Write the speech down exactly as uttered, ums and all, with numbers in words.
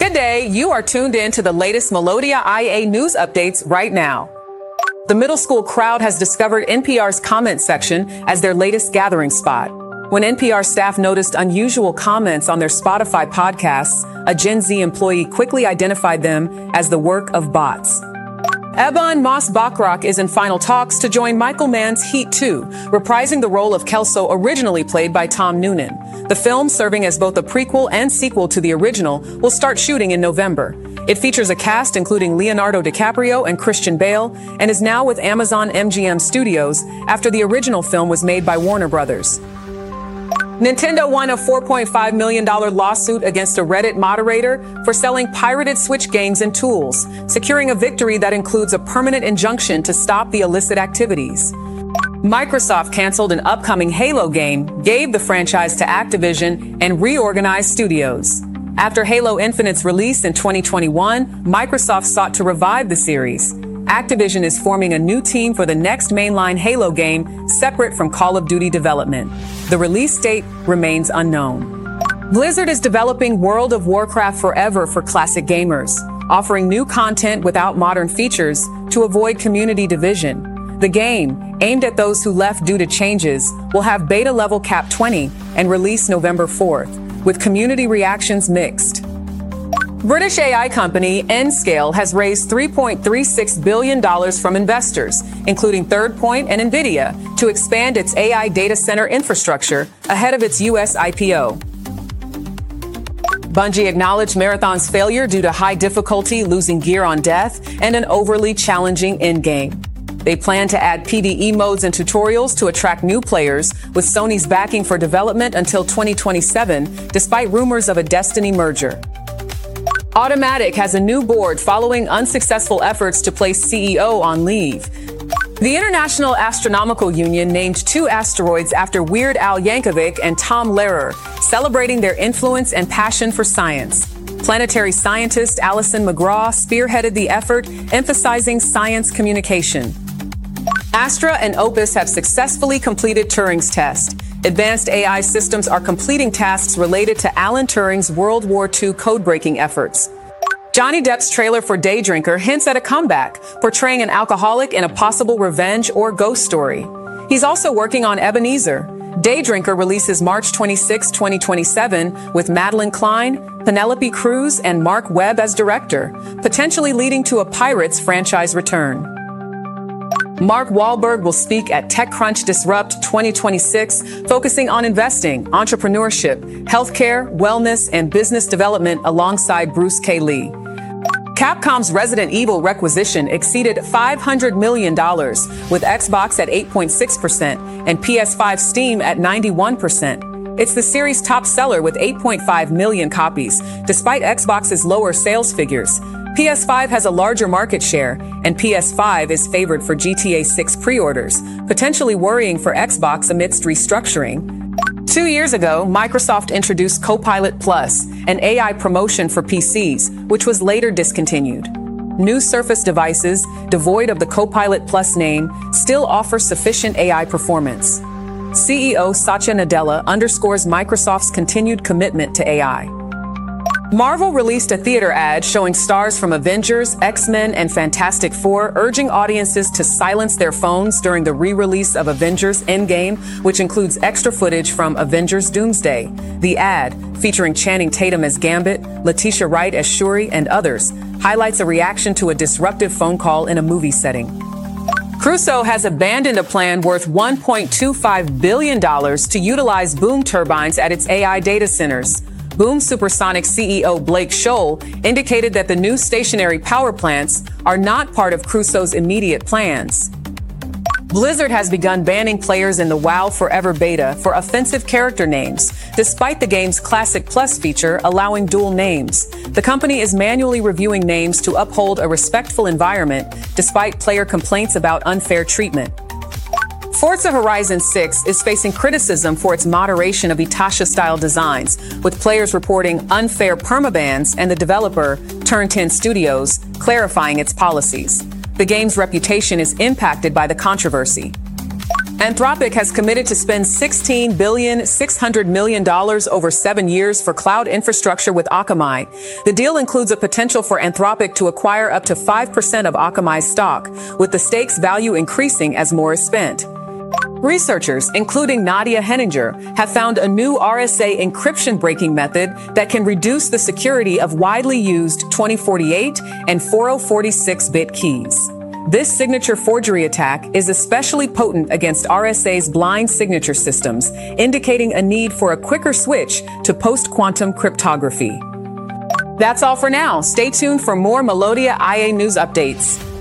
Good day. You are tuned in to the latest Melodia I A news updates right now. The middle school crowd has discovered N P R's comment section as their latest gathering spot. When N P R staff noticed unusual comments on their Spotify podcasts, a Gen Z employee quickly identified them as the work of bots. Ebon Moss-Bachrach is in final talks to join Michael Mann's Heat two, reprising the role of Kelso originally played by Tom Noonan. The film, serving as both a prequel and sequel to the original, will start shooting in November. It features a cast including Leonardo DiCaprio and Christian Bale, and is now with Amazon M G M Studios after the original film was made by Warner Brothers. Nintendo won a four point five million dollars lawsuit against a Reddit moderator for selling pirated Switch games and tools, securing a victory that includes a permanent injunction to stop the illicit activities. Microsoft canceled an upcoming Halo game, gave the franchise to Activision, and reorganized studios. After Halo Infinite's release in twenty twenty-one, Microsoft sought to revive the series. Activision is forming a new team for the next mainline Halo game, separate from Call of Duty development. The release date remains unknown. Blizzard is developing World of Warcraft Forever for classic gamers, offering new content without modern features to avoid community division. The game, aimed at those who left due to changes, will have beta level cap twenty and release November fourth, with community reactions mixed. British A I company Nscale has raised three point three six billion dollars from investors, including Third Point and NVIDIA, to expand its A I data center infrastructure ahead of its U S I P O. Bungie acknowledged Marathon's failure due to high difficulty, losing gear on death, and an overly challenging endgame. They plan to add PvE modes and tutorials to attract new players, with Sony's backing for development until twenty twenty-seven, despite rumors of a Destiny merger. Automatic has a new board following unsuccessful efforts to place C E O on leave. The International Astronomical Union named two asteroids after Weird Al Yankovic and Tom Lehrer, celebrating their influence and passion for science. Planetary scientist Alison McGraw spearheaded the effort, emphasizing science communication. Astra and Opus have successfully completed Turing's test. Advanced A I systems are completing tasks related to Alan Turing's World War Two code-breaking efforts. Johnny Depp's trailer for Day Drinker hints at a comeback, portraying an alcoholic in a possible revenge or ghost story. He's also working on Ebenezer. Day Drinker releases March twenty-sixth, twenty twenty-seven, with Madeline Klein, Penelope Cruz, and Mark Webb as director, potentially leading to a Pirates franchise return. Mark Wahlberg will speak at TechCrunch Disrupt twenty twenty-six, focusing on investing, entrepreneurship, healthcare, wellness, and business development alongside Bruce K. Lee. Capcom's Resident Evil requisition exceeded five hundred million dollars, with Xbox at eight point six percent and P S five Steam at ninety-one percent. It's the series' top seller with eight point five million copies, despite Xbox's lower sales figures. P S five has a larger market share, and P S five is favored for G T A six pre-orders, potentially worrying for Xbox amidst restructuring. Two years ago, Microsoft introduced Copilot Plus, an A I promotion for P Cs, which was later discontinued. New Surface devices, devoid of the Copilot Plus name, still offer sufficient A I performance. C E O Satya Nadella underscores Microsoft's continued commitment to A I. Marvel released a theater ad showing stars from Avengers, X-Men, and Fantastic Four, urging audiences to silence their phones during the re-release of Avengers Endgame, which includes extra footage from Avengers Doomsday. The ad, featuring Channing Tatum as Gambit, Letitia Wright as Shuri, and others, highlights a reaction to a disruptive phone call in a movie setting. Crusoe has abandoned a plan worth one point two five billion dollars to utilize Boom turbines at its A I data centers. Boom Supersonic C E O Blake Scholl indicated that the new stationary power plants are not part of Crusoe's immediate plans. Blizzard has begun banning players in the WoW Forever beta for offensive character names, despite the game's Classic Plus feature allowing dual names. The company is manually reviewing names to uphold a respectful environment, despite player complaints about unfair treatment. Forza Horizon six is facing criticism for its moderation of Itasha-style designs, with players reporting unfair permabans and the developer, Turn ten Studios, clarifying its policies. The game's reputation is impacted by the controversy. Anthropic has committed to spend sixteen billion six hundred million dollars over seven years for cloud infrastructure with Akamai. The deal includes a potential for Anthropic to acquire up to five percent of Akamai's stock, with the stake's value increasing as more is spent. Researchers, including Nadia Henninger, have found a new R S A encryption breaking method that can reduce the security of widely used twenty forty-eight and forty forty-six bit keys. This signature forgery attack is especially potent against R S A's blind signature systems, indicating a need for a quicker switch to post-quantum cryptography. That's all for now. Stay tuned for more Melodia I A news updates.